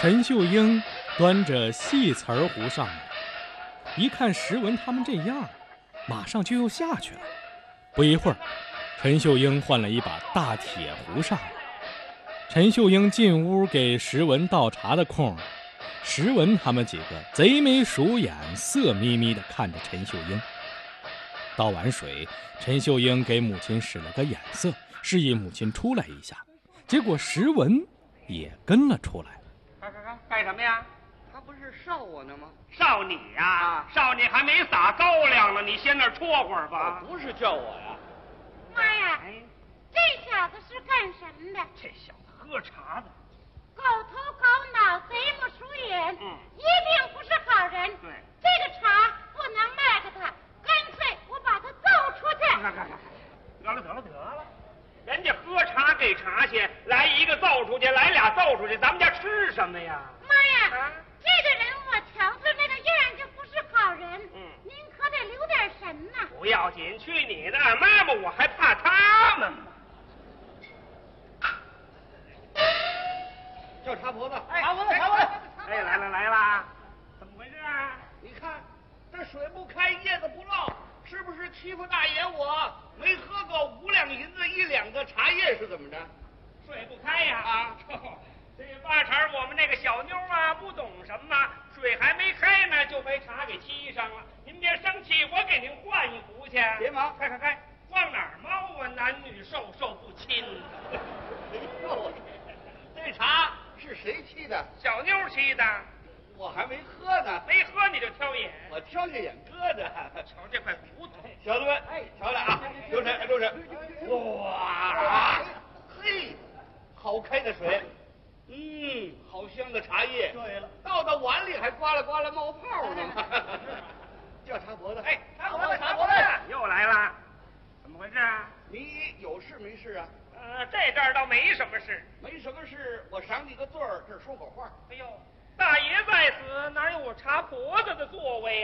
陈秀英端着细瓷儿壶上来，一看石文他们这样，马上就又下去了。不一会儿，陈秀英换了一把大铁壶上来。陈秀英进屋给石文倒茶的空，石文他们几个贼眉鼠眼，色眯眯地看着陈秀英。倒完水，陈秀英给母亲使了个眼色，示意母亲出来一下。结果石文也跟了出来。 干什么呀？ 他不是烧我呢吗？ 烧你呀！烧你还没撒高粱呢，你先那儿戳会儿吧。 不是叫我呀。 妈呀，这小子是干什么的？ 这小子喝茶的， 狗头狗脑，贼不熟眼，一定不是好人。 对， 这个茶不能卖给他，干脆我把他揍出去。 得了，人家喝茶给茶去，来一个揍出去，来俩揍出去，咱们家吃什么呀？ 妈呀，这个人我瞧着那个样就不是好人。您可得留点神呐。 不要紧，去你的！妈妈，我还怕他们吗？ 叫茶婆子， 茶婆子！哎，来啦！怎么回事啊？ 你看这水不开，叶子不落，是不是欺负大爷我没喝够5两银子1两的茶叶是怎么着？ 水不开呀！这八成我们那个小妞啊不懂什么，水还没开呢就被茶给沏上了。您别生气，我给您换一壶去。 别忙， 开，往哪儿猫啊？男女授受不亲。 这茶是谁沏的？ 小妞沏的。 我还没喝呢。 没喝你就挑眼？ 我挑下眼疙瘩。 瞧这块骨头， 小子们，瞧来啊，留神！哇，嘿，好开的水，好香的茶叶。对了，倒到碗里还呱啦呱啦冒泡呢。叫茶婆子， 茶婆子又来了，怎么回事啊？ 你有事没事啊？ 这阵儿倒没什么事。 没什么事，我赏你个罪儿，这儿说会儿话。 哎呦，大爷在此，哪有我茶婆子的作为